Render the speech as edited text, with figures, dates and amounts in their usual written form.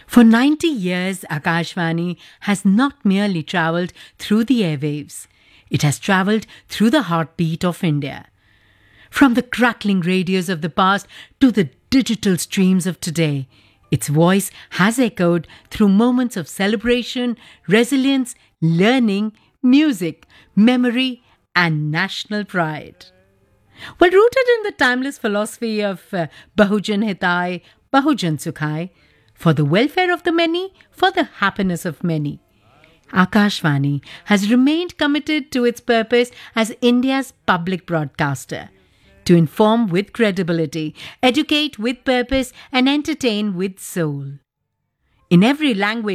For 90 years, Akashvani has not merely travelled through the airwaves, it has travelled through the heartbeat of India. From the crackling radios of the past to the digital streams of today, its voice has echoed through moments of celebration, resilience, learning, music, memory, and national pride. Well, rooted in the timeless philosophy of Bahujan Hitai, Bahujan Sukhai, for the welfare of the many, for the happiness of many, Akashvani has remained committed to its purpose as India's public broadcaster, to inform with credibility, educate with purpose, and entertain with soul. In every language,